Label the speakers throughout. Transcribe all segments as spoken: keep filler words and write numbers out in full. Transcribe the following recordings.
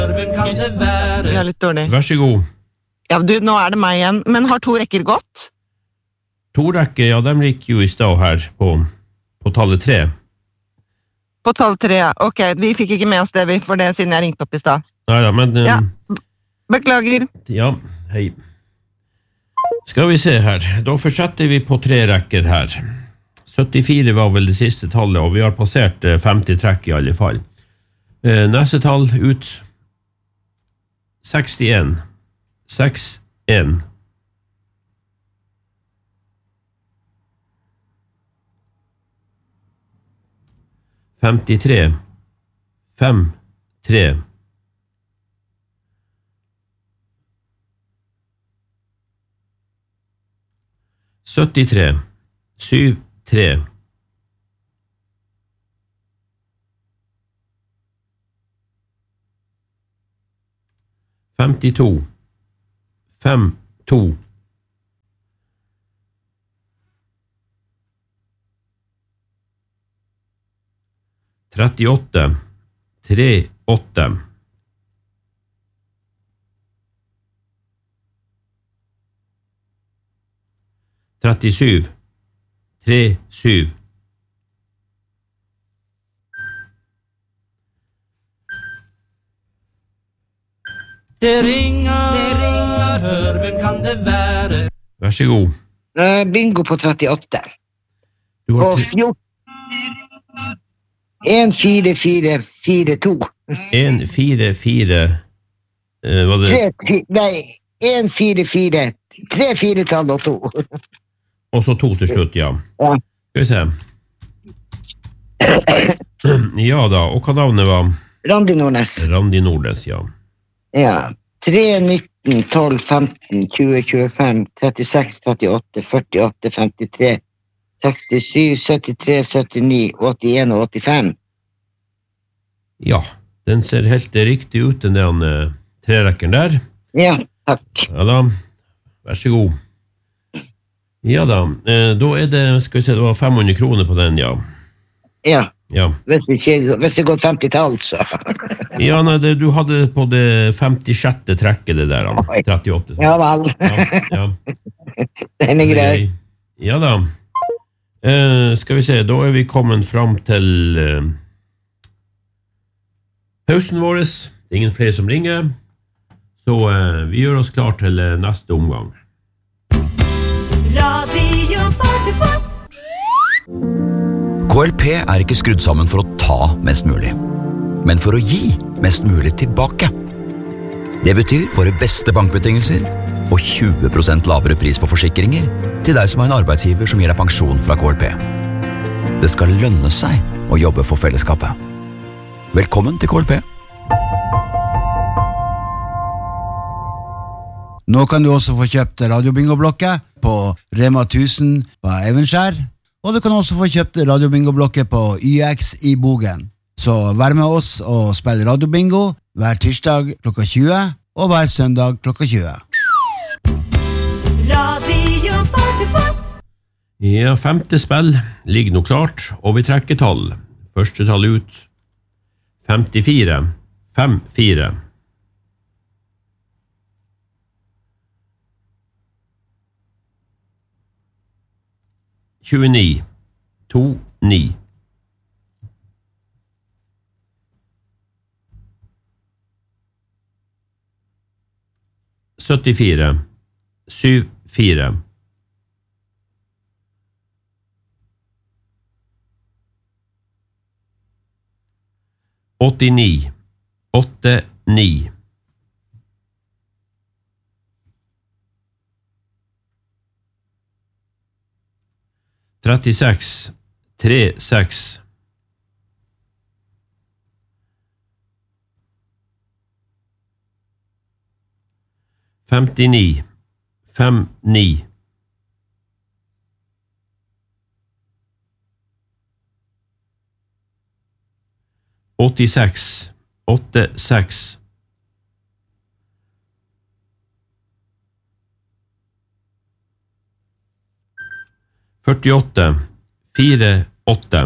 Speaker 1: Vi er litt dårlig.
Speaker 2: Vær så god.
Speaker 1: Ja, du, nå er det meg igjen. Men har to rekker gått?
Speaker 2: To rekker, ja, de gikk jo i stad her på, på tallet tre.
Speaker 1: På tall tre, ja. Ok, vi fikk ikke med oss det, for det siden jeg ringte opp i stad.
Speaker 2: Neida, men... Um,
Speaker 1: ja, beklager.
Speaker 2: Ja, hei. Skal vi se her. Da fortsetter vi på tre rekker her. syttifire var vel det siste tallet, og vi har passert femti trekk i alle fall. Eh, neste tall ut. sekstien. seks en. femtitre. fem tre. syttitre. syv tre. femtito. fem to. trettiåtte. tre åtte. trettisju. tre sju.
Speaker 3: Det ringer, det ringer, hør, hvem kan det være?
Speaker 2: Vær så god.
Speaker 4: Uh, bingo på trettiåtte.
Speaker 2: Du har
Speaker 4: Og fjorten. en fire fire fire to.
Speaker 2: en fire fire uh, var det?
Speaker 4: tre, fi, nei, en fire fire tre fire tall og to.
Speaker 2: Og så to til slutt, ja.
Speaker 4: Ja.
Speaker 2: Skal vi se. Ja da, og hva navnet var?
Speaker 4: Randi Nordnes.
Speaker 2: Randi Nordnes, ja.
Speaker 4: Ja. tre, nitten, tolv, femten, tjue, tjuefem, trettiseks, trettiåtte, førtiåtte, femtitre, sekstisju, syttitre, syttini, åttien og åttifem.
Speaker 2: Ja, den ser helt riktig ut, den der uh, trerekkeren der.
Speaker 4: Ja, takk.
Speaker 2: Ja da, vær så god. Ja da, uh, da er det, skal vi se, det var fem hundre kroner på den, ja.
Speaker 4: Ja.
Speaker 2: Ja.
Speaker 4: Hvis det, ikke, hvis det går femti-tall, så.
Speaker 2: Ja, nei, det, du hadde på det femtisjette trekket det der, trettiåtte.
Speaker 4: Ja vel.
Speaker 2: Ja, ja.
Speaker 4: Den er grei.
Speaker 2: Ja da. Uh, skal vi se, da er vi kommet fram til uh, pausen vår. Det er ingen flere som ringer, så uh, vi gjør oss klar til uh, neste omgang.
Speaker 5: Radio Bardufoss.
Speaker 6: K L P er ikke skrudd sammen for å ta mest mulig, men for å gi mest mulig tilbake. Det betyr våre beste bankbetingelser og tjue prosent lavere pris på forsikringer til deg som har en arbeidsgiver som gir deg pensjon fra K L P. Det skal lønne seg å jobbe for fellesskapet. Velkommen til K L P.
Speaker 7: Nå kan du også få kjøpt radiobingo-blokket på Rema tusen på Evenskjær, og du kan også få kjøpt radiobingo-blokket på Y X i Bogen. Så vær med oss og spill radiobingo hver tirsdag klokka tjue og hver søndag klokka tjue.
Speaker 5: Radio Bardufoss.
Speaker 2: Ja, femte spill ligger nå klart, og vi trekker tall. Første tall ut. femtifire. fem fire. tjueni. to ni. syttifire. syv fire. åttini. åtte ni. trettiseks. tre seks. femtini. fem ni. åttiseks. åtte seks. førtiåtte. fire åtte.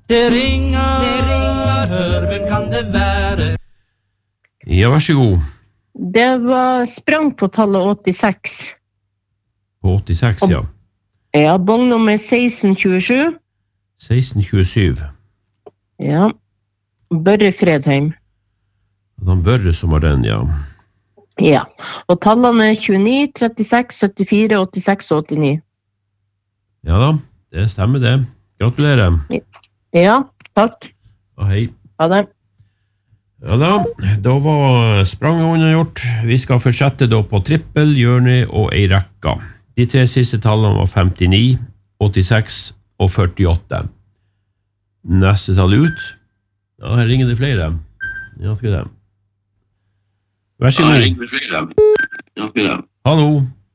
Speaker 3: Det ringer, det ringer, hør, hvem kan det være?
Speaker 2: Ja, vær så god.
Speaker 8: Det var sprang på tallet åttiseks.
Speaker 2: På åttiseks, ja.
Speaker 8: Ja, bong nummer seksten tjuesju.
Speaker 2: seksten tjuesju.
Speaker 8: Ja. Børre Fredheim.
Speaker 2: Den Børre som har den, ja.
Speaker 8: Ja. Og tallene er tjueni, trettiseks, syttifire, åttiseks og åttini.
Speaker 2: Ja da, det stemmer det. Gratulerer.
Speaker 8: Ja, takk.
Speaker 2: Og hei.
Speaker 8: Ha det.
Speaker 2: Ja da, da var spranget unnagjort. Vi skal fortsette da på trippel, hjørne og ei rekka. De tre siste tallene var femtini, åttiseks og førtiåtte. Neste tall ut. Ja, her ringer det flere. Ja, skal det. Vær så god. Hallo.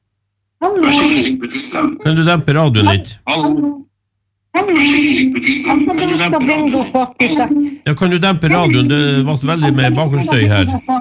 Speaker 2: Kan du dempe radioen litt? Ja, kan du dempe radioen? Det var veldig med bakgrunnsstøy her.